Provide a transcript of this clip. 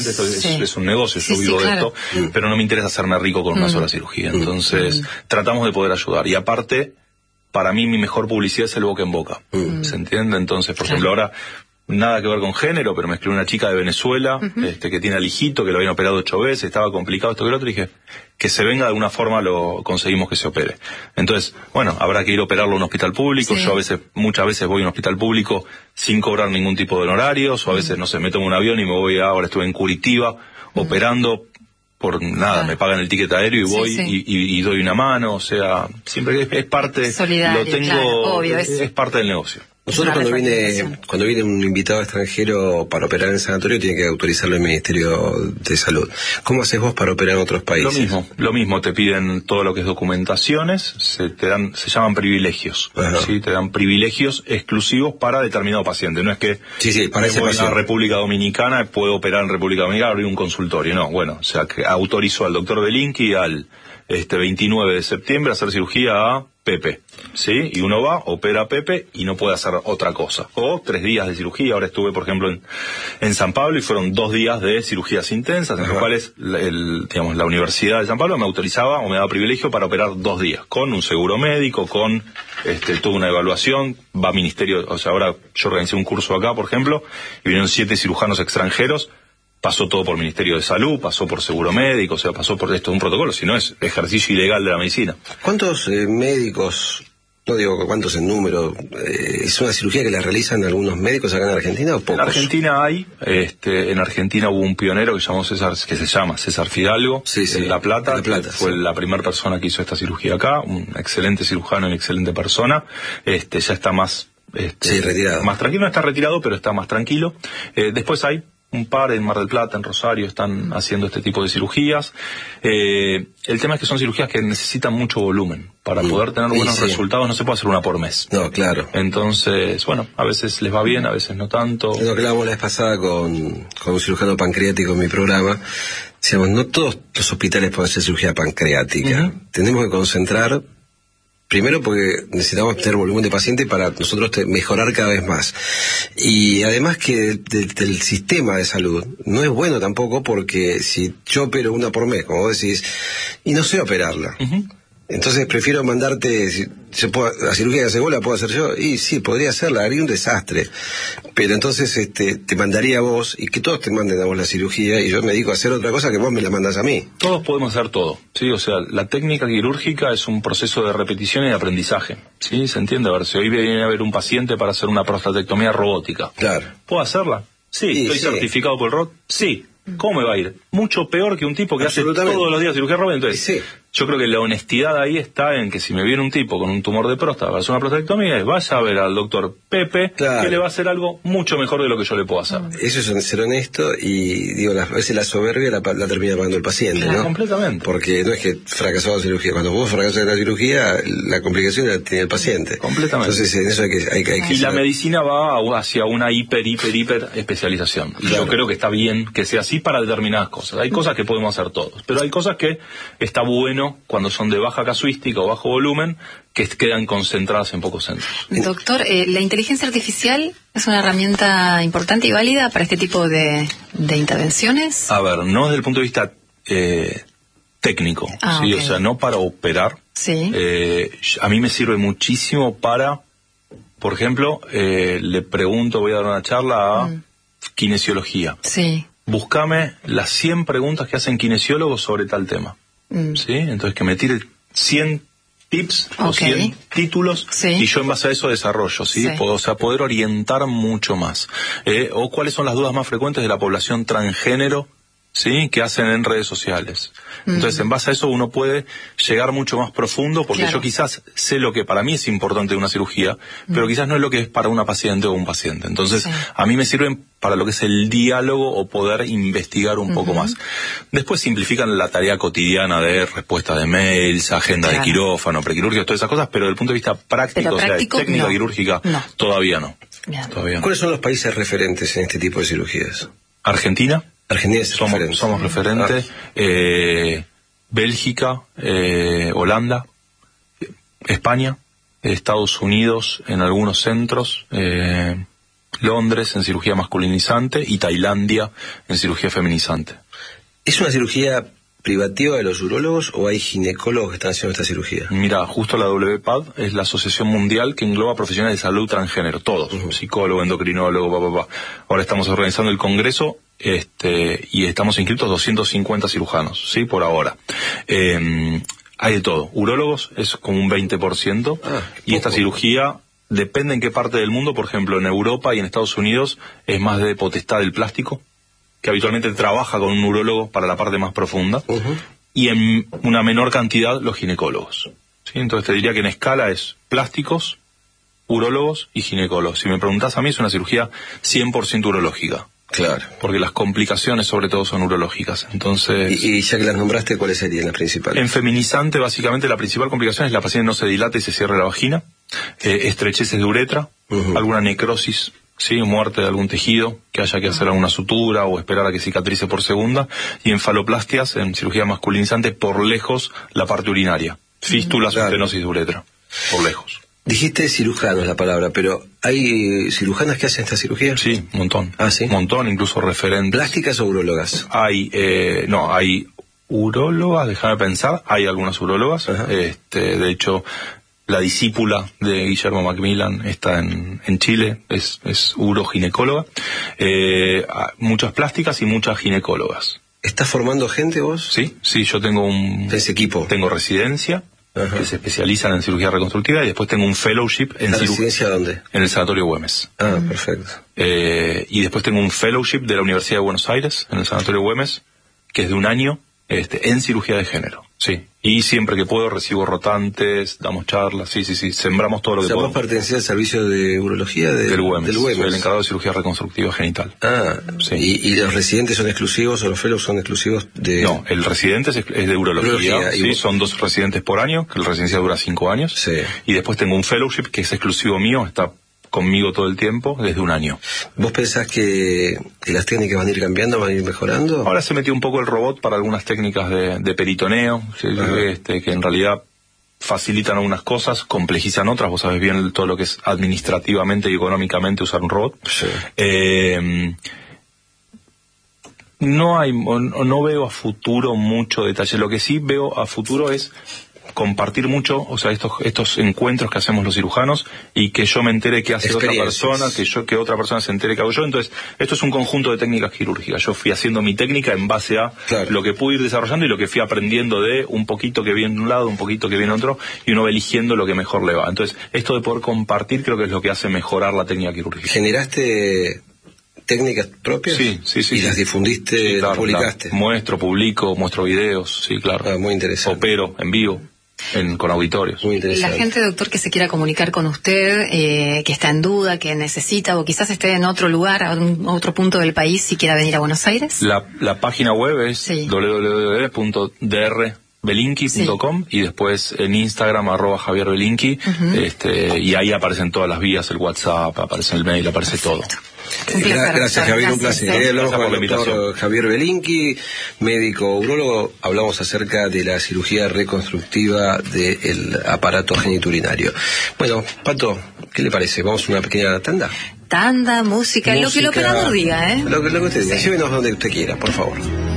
Esto es un negocio, yo vivo de esto, pero no me interesa hacerme rico con una sola cirugía. Entonces, tratamos de poder ayudar. Y aparte, para mí mi mejor publicidad es el boca en boca. ¿Se entiende? Entonces, por ejemplo, ahora, nada que ver con género, pero me escribió una chica de Venezuela, que tiene al hijito, que lo habían operado 8 veces, estaba complicado esto que lo otro, y dije, que se venga de alguna forma, lo conseguimos que se opere. Entonces, bueno, habrá que ir a operarlo a un hospital público. Yo muchas veces voy a un hospital público sin cobrar ningún tipo de honorarios, o a veces, no sé, me tomo un avión y me voy ahora estuve en Curitiba, operando, por nada, me pagan el ticket aéreo y voy y doy una mano, o sea, siempre es parte, solidario, lo tengo, obvio, es parte del negocio. Nosotros cuando viene un invitado extranjero para operar en el sanatorio tiene que autorizarlo el Ministerio de Salud. ¿Cómo haces vos para operar en otros países? Lo mismo, te piden todo lo que es documentaciones, se llaman privilegios, ¿sí? Te dan privilegios exclusivos para determinado paciente, no es que para ese voy paciente. a República Dominicana, puedo operar en República Dominicana, abrir un consultorio, no, bueno, o sea, que autorizo al doctor Belinqui al 29 de septiembre a hacer cirugía a Pepe, ¿sí? Y uno va, opera a Pepe y no puede hacer otra cosa. O 3 días de cirugía. Ahora estuve, por ejemplo, en San Pablo y fueron 2 días de cirugías intensas, en los cuales la Universidad de San Pablo me autorizaba o me daba privilegio para operar 2 días, con un seguro médico, con toda una evaluación, va a ministerio, o sea, ahora yo organicé un curso acá, por ejemplo, y vinieron 7 cirujanos extranjeros. Pasó todo por Ministerio de Salud, pasó por seguro médico, o sea, pasó por esto un protocolo, si no es ejercicio ilegal de la medicina. ¿Cuántos médicos, no digo cuántos en número, es una cirugía que la realizan algunos médicos acá en Argentina o pocos? En Argentina hay, en Argentina hubo un pionero que se llama César Fidalgo, en La Plata, fue la primera persona que hizo esta cirugía acá, un excelente cirujano y excelente persona, ya está más, retirado. Más tranquilo, no está retirado, pero está más tranquilo. Después hay un par en Mar del Plata, en Rosario, están haciendo este tipo de cirugías. El tema es que son cirugías que necesitan mucho volumen. Para poder tener buenos resultados no se puede hacer una por mes. No, claro. Entonces, bueno, a veces les va bien, a veces no tanto. Lo que hablábamos la vez pasada con un cirujano pancreático en mi programa, decíamos, no todos los hospitales pueden hacer cirugía pancreática. Tenemos que concentrar. Primero porque necesitamos tener volumen de paciente para nosotros mejorar cada vez más. Y además que del sistema de salud no es bueno tampoco porque si yo opero una por mes, como vos decís, y no sé operarla. Entonces prefiero mandarte, la cirugía que hace vos la puedo hacer yo, y sí, podría hacerla, haría un desastre. Pero entonces te mandaría a vos, y que todos te manden a vos la cirugía, y yo me dedico a hacer otra cosa que vos me la mandas a mí. Todos podemos hacer todo, ¿sí? O sea, la técnica quirúrgica es un proceso de repetición y de aprendizaje, ¿sí? ¿Se entiende? A ver, si hoy viene a ver un paciente para hacer una prostatectomía robótica. Claro. ¿Puedo hacerla? Sí. ¿Estoy certificado por el ROT? Sí. ¿Cómo me va a ir? Mucho peor que un tipo que hace todos los días cirugía robótica. Entonces, yo creo que la honestidad ahí está en que si me viene un tipo con un tumor de próstata para hacer una prostatectomía, vaya a ver al doctor Pepe, que le va a hacer algo mucho mejor de lo que yo le puedo hacer. Eso es ser honesto y, digo, a veces la soberbia la termina pagando el paciente, ¿no? Completamente. Porque no es que fracasó la cirugía. Cuando vos fracasás en la cirugía, la complicación la tiene el paciente. Completamente. Entonces, en eso hay que y la medicina va hacia una hiper especialización. Y yo creo que está bien que sea así para determinadas cosas. Hay cosas que podemos hacer todos, pero hay cosas que está bueno cuando son de baja casuística o bajo volumen, que quedan concentradas en pocos centros. Doctor, ¿la inteligencia artificial es una herramienta importante y válida para este tipo de intervenciones? A ver, no desde el punto de vista técnico, ¿sí? O sea, no para operar. Sí. A mí me sirve muchísimo para, por ejemplo, le pregunto, voy a dar una charla a kinesiología. Sí. Búscame las 100 preguntas que hacen kinesiólogos sobre tal tema. ¿Sí? Entonces que me tire 100 tips o 100 títulos y yo en base a eso desarrollo, ¿sí? O sea, poder orientar mucho más. O cuáles son las dudas más frecuentes de la población transgénero, ¿sí? Que hacen en redes sociales. Entonces, en base a eso uno puede llegar mucho más profundo, porque yo quizás sé lo que para mí es importante de una cirugía, pero quizás no es lo que es para una paciente o un paciente. Entonces, a mí me sirven para lo que es el diálogo o poder investigar un poco más. Después simplifican la tarea cotidiana de respuesta de mails, agenda de quirófano, prequirúrgico, todas esas cosas, pero desde el punto de vista práctico, o sea, de técnica quirúrgica, todavía no. ¿Cuáles son los países referentes en este tipo de cirugías? Argentina. Argentina somos referentes. Bélgica, Holanda, España, Estados Unidos en algunos centros, Londres en cirugía masculinizante y Tailandia en cirugía feminizante. ¿Es una cirugía privativa de los urólogos o hay ginecólogos que están haciendo esta cirugía? Mira, justo la WPAD es la asociación mundial que engloba profesionales de salud transgénero, todos, psicólogo, endocrinólogo, Ahora estamos organizando el congreso y estamos inscritos 250 cirujanos, ¿sí? Por ahora. Hay de todo. Urólogos es como un 20%, y esta cirugía depende en qué parte del mundo. Por ejemplo, en Europa y en Estados Unidos es más de potestad del plástico, que habitualmente trabaja con un urólogo para la parte más profunda, y en una menor cantidad los ginecólogos, ¿sí? Entonces te diría que en escala es plásticos, urólogos y ginecólogos. Si me preguntás a mí, es una cirugía 100% urológica. Claro. Porque las complicaciones sobre todo son urológicas. Entonces, y ya que las nombraste, ¿cuáles serían las principales? En feminizante, básicamente, la principal complicación es la paciente no se dilata y se cierre la vagina, estrecheces de uretra, alguna necrosis, ¿sí? Muerte de algún tejido, que haya que hacer alguna sutura o esperar a que cicatrice por segunda, y enfaloplastias, en cirugía masculinizante, por lejos la parte urinaria, fístulas o estenosis de uretra, por lejos. Dijiste cirujanos la palabra, pero ¿hay cirujanas que hacen esta cirugía? Sí, un montón. ¿Ah, sí? Un montón, incluso referentes. ¿Plásticas o urólogas? Hay urólogas, déjame pensar, hay algunas urólogas, de hecho, la discípula de Guillermo Macmillan está en Chile, es uroginecóloga, muchas plásticas y muchas ginecólogas. ¿Estás formando gente vos? Sí, yo tengo ese equipo. Tengo residencia, que se especializan en cirugía reconstructiva, y después tengo un fellowship en ¿Residencia dónde? En el Sanatorio Güemes. Ah, perfecto. Y después tengo un fellowship de la Universidad de Buenos Aires, en el Sanatorio Güemes, que es de un año, en cirugía de género. Sí. Y siempre que puedo recibo rotantes, damos charlas, sí, sembramos todo lo que podemos. ¿Vos pertenecés al servicio de urología del Güemes? Soy el encargado de cirugía reconstructiva genital. Sí. ¿Y los residentes son exclusivos o los fellows son exclusivos de...? No, el residente es de urología, sí, son 2 residentes por año, que la residencia dura 5 años. Sí. Y después tengo un fellowship que es exclusivo mío, está conmigo todo el tiempo, desde un año. ¿Vos pensás que las técnicas van a ir cambiando, van a ir mejorando? Ahora se metió un poco el robot para algunas técnicas de peritoneo, que en realidad facilitan algunas cosas, complejizan otras. Vos sabés bien todo lo que es administrativamente y económicamente usar un robot. Sí. No veo a futuro mucho detalle. Lo que sí veo a futuro es compartir mucho, o sea, estos encuentros que hacemos los cirujanos, y que yo me entere qué hace otra persona, que otra persona se entere qué hago yo. Entonces, esto es un conjunto de técnicas quirúrgicas. Yo fui haciendo mi técnica en base a lo que pude ir desarrollando y lo que fui aprendiendo de un poquito que viene de un lado, un poquito que viene de otro, y uno va eligiendo lo que mejor le va. Entonces, esto de poder compartir creo que es lo que hace mejorar la técnica quirúrgica. ¿Generaste técnicas propias? Sí. ¿Y las difundiste, las publicaste? Muestro videos, sí, claro. Muy interesante. Opero en vivo. Con auditorios. Muy interesante. La gente, doctor, que se quiera comunicar con usted, que está en duda, que necesita, o quizás esté en otro lugar, a otro punto del país, si quiera venir a Buenos Aires. La página web es www.drbelinki.com, y después en Instagram @JavierBelinki, y ahí aparecen todas las vías, el WhatsApp, aparece el mail, aparece todo. Gracias, Javier, un placer. Hablamos con el doctor Javier Belinki, médico urólogo. Hablamos acerca de la cirugía reconstructiva del aparato genitourinario. Bueno, Pato, ¿qué le parece? ¿Vamos a una pequeña tanda? Música, lo que el operador diga, Lo que usted diga. Llévenos donde usted quiera, por favor.